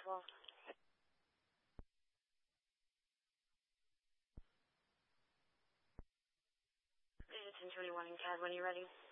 12. It's 1021 in CAD when you're ready.